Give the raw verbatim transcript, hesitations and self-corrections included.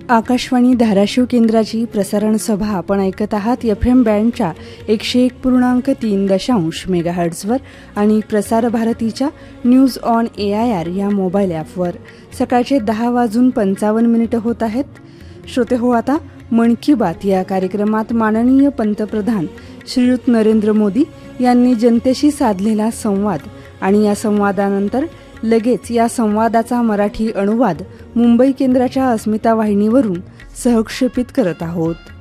आकाशवाणी धाराशिव केंद्राची प्रसारण सभा आपण ऐकत आहात एफ एम बँडच्या एकशे एक पूर्णांक तीन दशांश मेगाहर्ट्झवर आणि प्रसार भारतीच्या news on A I R या मोबाईल ॲपवर. सकाळचे दहा वाजून पंचावन्न मिनिटं होत आहेत. श्रोते हो, आता मन की बात या कार्यक्रमात माननीय पंतप्रधान श्रीयुत नरेंद्र मोदी यांनी जनतेशी साधलेला संवाद आणि या संवादानंतर लगेच या संवादाचा मराठी अनुवाद मुंबई केंद्राच्या अस्मिता वाहिनीवरून सहक्षेपित करत आहोत.